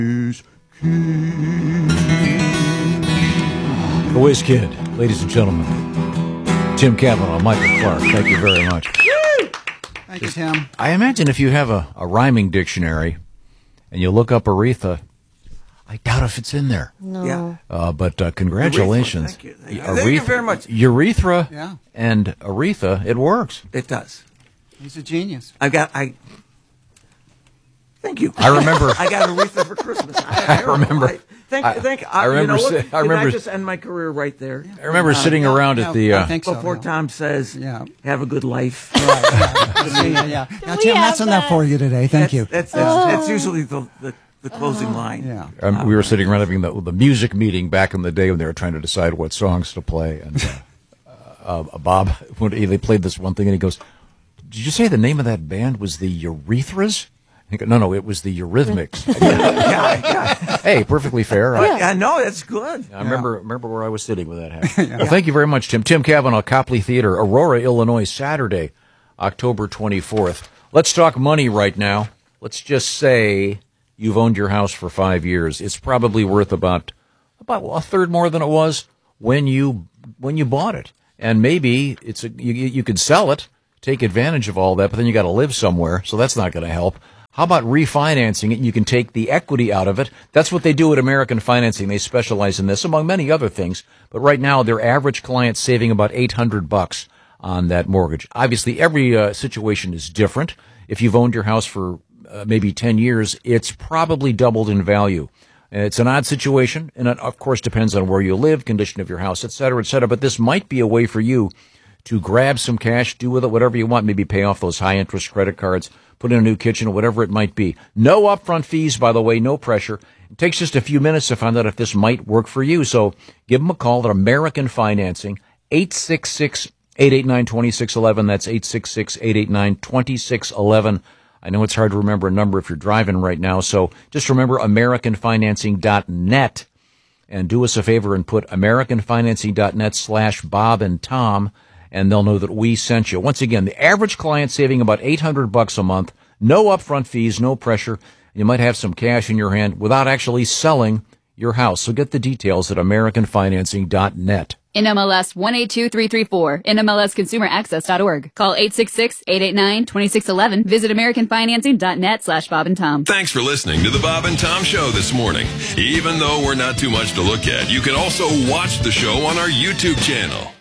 The Whiz Kid, ladies and gentlemen. Tim Cavanaugh, Michael Clark, thank you very much. Thank you, Tim. I imagine if you have a rhyming dictionary and you look up Aretha, I doubt if it's in there. No. Yeah. But congratulations. Thank you. Thank you very much. Urethra Yeah. and Aretha, it works. It does. He's a genius. Thank you. I remember. I got Aretha for Christmas. I remember. I remember. Did I just end my career right there? I remember sitting around at the. I think so, Before yeah. Tom says, Yeah. "Have a good life." Yeah. Now, Tim, that's enough for you today. Thank you. That's usually the closing line. Yeah. We were sitting around having the music meeting back in the day when they were trying to decide what songs to play. And Bob, when they played this one thing, and he goes, "Did you say the name of that band was the Urethras?" I go, no, it was the Eurythmics. Yeah. Hey, perfectly fair. I know, that's good. I remember where I was sitting with that hat. Well, thank you very much, Tim. Tim Cavanaugh, Copley Theater, Aurora, Illinois, Saturday, October 24th. Let's talk money right now. Let's just say you've owned your house for 5 years. It's probably worth about a third more than it was when you bought it. And maybe you could sell it, take advantage of all that, but then you got to live somewhere, so that's not going to help. How about refinancing it? You can take the equity out of it. That's what they do at American Financing. They specialize in this, among many other things. But right now, their average client's saving about $800 on that mortgage. Obviously, every situation is different. If you've owned your house for maybe 10 years, it's probably doubled in value. It's an odd situation, and it, of course, depends on where you live, condition of your house, et cetera, et cetera. But this might be a way for you to grab some cash, do with it whatever you want, maybe pay off those high-interest credit cards, put in a new kitchen, or whatever it might be. No upfront fees, by the way, no pressure. It takes just a few minutes to find out if this might work for you. So give them a call at American Financing, 866-889-2611. That's 866-889-2611. I know it's hard to remember a number if you're driving right now, so just remember AmericanFinancing.net. And do us a favor and put AmericanFinancing.net/Bob and Tom, and they'll know that we sent you. Once again, the average client saving about $800 a month, no upfront fees, no pressure. You might have some cash in your hand without actually selling your house. So get the details at AmericanFinancing.net. NMLS 182334, NMLSConsumerAccess.org. Call 866-889-2611. Visit AmericanFinancing.net/Bob and Tom. Thanks for listening to the Bob and Tom Show this morning. Even though we're not too much to look at, you can also watch the show on our YouTube channel.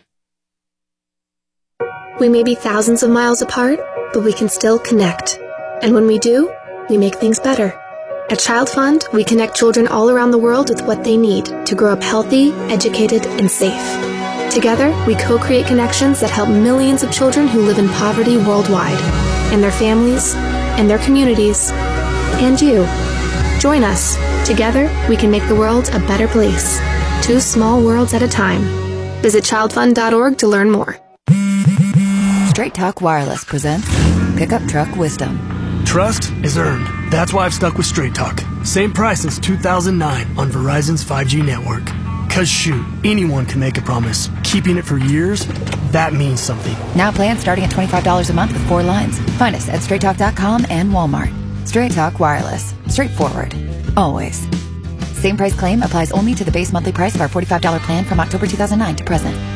We may be thousands of miles apart, but we can still connect. And when we do, we make things better. At Child Fund, we connect children all around the world with what they need to grow up healthy, educated, and safe. Together, we co-create connections that help millions of children who live in poverty worldwide, and their families, and their communities, and you. Join us. Together, we can make the world a better place. 2 small worlds at a time. Visit childfund.org to learn more. Straight Talk Wireless presents Pickup Truck Wisdom. Trust is earned. That's why I've stuck with Straight Talk. Same price since 2009 on Verizon's 5G network. Cause shoot, anyone can make a promise. Keeping it for years, that means something. Now plans starting at $25 a month with 4 lines. Find us at straighttalk.com and Walmart. Straight Talk Wireless. Straightforward. Always. Same price claim applies only to the base monthly price of our $45 plan from October 2009 to present.